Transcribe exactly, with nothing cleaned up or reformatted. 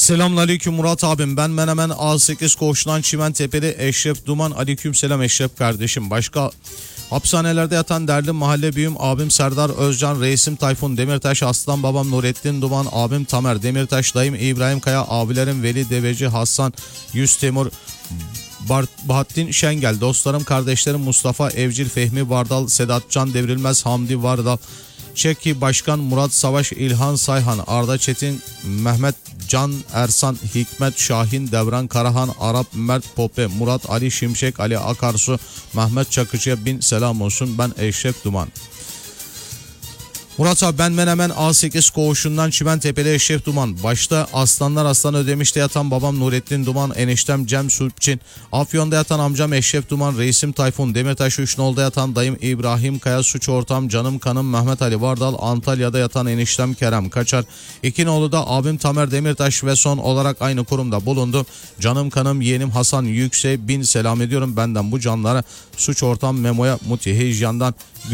Selamünaleyküm Murat abim, ben Menemen A sekiz Koğuş'tan Çimentepe'li Eşref Duman. Aleykümselam Eşref kardeşim. Başka hapishanelerde yatan derdi mahalle büyüğüm abim Serdar Özcan, reisim Tayfun Demirtaş, aslan babam Nurettin Duman, abim Tamer Demirtaş, dayım İbrahim Kaya, abilerim Veli Deveci, Hasan Yüz Temur, Bart, Bahattin Şengel, dostlarım kardeşlerim Mustafa Evcil, Fehmi Vardal, Sedat Can Devrilmez, Hamdi Vardal, Çeki Başkan, Murat Savaş, İlhan Sayhan, Arda Çetin, Mehmet Can Ersan, Hikmet Şahin, Devran Karahan, Arap Mert Pope, Murat Ali Şimşek, Ali Akarsu, Mehmet Çakıcı'ya bin selam olsun. Ben Eşref Duman. Murat abi, ben Menemen A sekiz Koğuş'undan Çimentepe'li Eşref Duman. Başta Aslanlar Aslan Ödemiş'te yatan babam Nurettin Duman, eniştem Cem Sulpçin, Afyon'da yatan amcam Eşref Duman, reisim Tayfun Demirtaş, Üçnol'da yatan dayım İbrahim Kaya, suç ortam canım kanım Mehmet Ali Vardal, Antalya'da yatan eniştem Kerem Kaçar, İkinoğlu'da abim Tamer Demirtaş ve son olarak aynı kurumda bulundu canım kanım yeğenim Hasan Yüksek, bin selam ediyorum benden bu canlara. Suç ortam Memo'ya, Muti Heyjan'dan